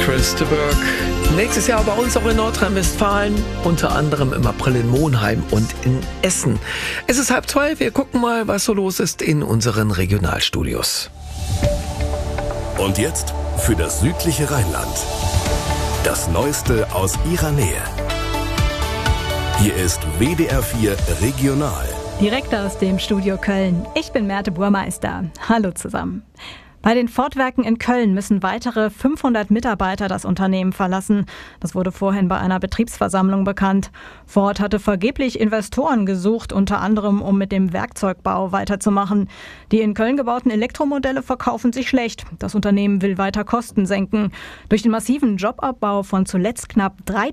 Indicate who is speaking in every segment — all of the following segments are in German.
Speaker 1: Chris de Burgh. Nächstes Jahr bei uns auch in Nordrhein-Westfalen, unter anderem im April in Monheim und in Essen. Es ist 1:30, wir gucken mal, was so los ist in unseren Regionalstudios.
Speaker 2: Und jetzt für das südliche Rheinland. Das Neueste aus ihrer Nähe. Hier ist WDR 4 Regional.
Speaker 3: Direkt aus dem Studio Köln. Ich bin Merte Burmeister. Hallo zusammen. Bei den Fortwerken in Köln müssen weitere 500 Mitarbeiter das Unternehmen verlassen. Das wurde vorhin bei einer Betriebsversammlung bekannt. Ford hatte vergeblich Investoren gesucht, unter anderem um mit dem Werkzeugbau weiterzumachen. Die in Köln gebauten Elektromodelle verkaufen sich schlecht. Das Unternehmen will weiter Kosten senken. Durch den massiven Jobabbau von zuletzt knapp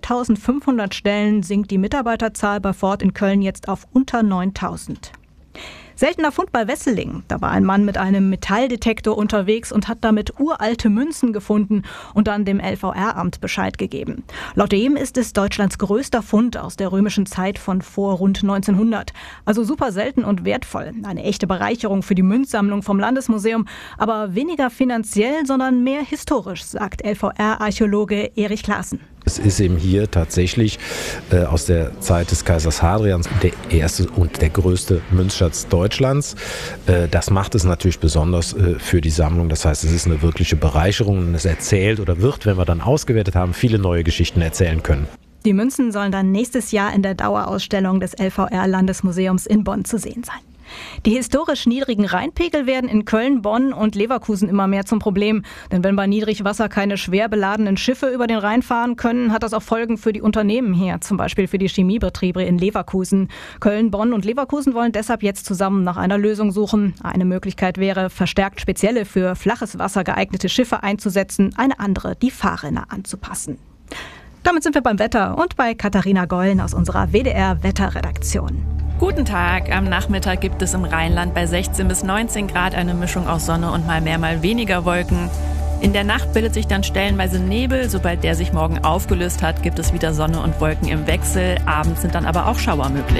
Speaker 3: 3.500 Stellen sinkt die Mitarbeiterzahl bei Ford in Köln jetzt auf unter 9.000. Seltener Fund bei Wesseling. Da war ein Mann mit einem Metalldetektor unterwegs und hat damit uralte Münzen gefunden und dann dem LVR-Amt Bescheid gegeben. Laut dem ist es Deutschlands größter Fund aus der römischen Zeit von vor rund 1900. Also super selten und wertvoll. Eine echte Bereicherung für die Münzsammlung vom Landesmuseum, aber weniger finanziell, sondern mehr historisch, sagt LVR-Archäologe Erich Klaassen.
Speaker 4: Es ist eben hier tatsächlich aus der Zeit des Kaisers Hadrians der erste und der größte Münzschatz Deutschlands. Das macht es natürlich besonders für die Sammlung. Das heißt, es ist eine wirkliche Bereicherung und es erzählt oder wird, wenn wir dann ausgewertet haben, viele neue Geschichten erzählen können.
Speaker 3: Die Münzen sollen dann nächstes Jahr in der Dauerausstellung des LVR-Landesmuseums in Bonn zu sehen sein. Die historisch niedrigen Rheinpegel werden in Köln, Bonn und Leverkusen immer mehr zum Problem. Denn wenn bei Niedrigwasser keine schwer beladenen Schiffe über den Rhein fahren können, hat das auch Folgen für die Unternehmen hier, zum Beispiel für die Chemiebetriebe in Leverkusen. Köln, Bonn und Leverkusen wollen deshalb jetzt zusammen nach einer Lösung suchen. Eine Möglichkeit wäre, verstärkt spezielle für flaches Wasser geeignete Schiffe einzusetzen, eine andere, die Fahrrinne anzupassen. Damit sind wir beim Wetter und bei Katharina Gollen aus unserer WDR-Wetterredaktion.
Speaker 5: Guten Tag. Am Nachmittag gibt es im Rheinland bei 16 bis 19 Grad eine Mischung aus Sonne und mal mehr, mal weniger Wolken. In der Nacht bildet sich dann stellenweise Nebel. Sobald der sich morgen aufgelöst hat, gibt es wieder Sonne und Wolken im Wechsel. Abends sind dann aber auch Schauer möglich.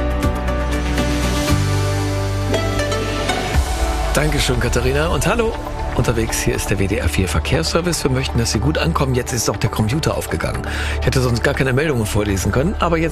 Speaker 1: Dankeschön, Katharina. Und hallo. Unterwegs, hier ist der WDR 4 Verkehrsservice. Wir möchten, dass Sie gut ankommen. Jetzt ist auch der Computer aufgegangen. Ich hätte sonst gar keine Meldungen vorlesen können, aber jetzt